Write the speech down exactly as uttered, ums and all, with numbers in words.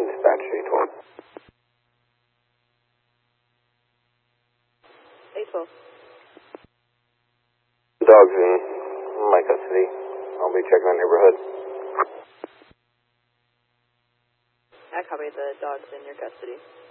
dispatch eight twelve. eight twelve. The dog's in my custody. I'll be checking the neighborhood. I copy, the dog's in your custody.